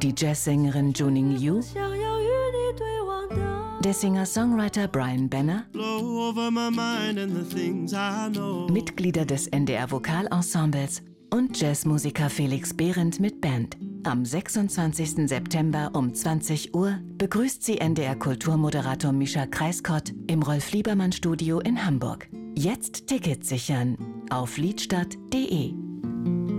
die Jazzsängerin Juning Liu, der Singer-Songwriter Brian Benner, Mitglieder des NDR-Vokalensembles und Jazzmusiker Felix Behrendt mit Band. Am 26. September um 20 Uhr begrüßt sie NDR-Kulturmoderator Mischa Kreiskott im Rolf-Liebermann-Studio in Hamburg. Jetzt Tickets sichern auf liedstadt.de.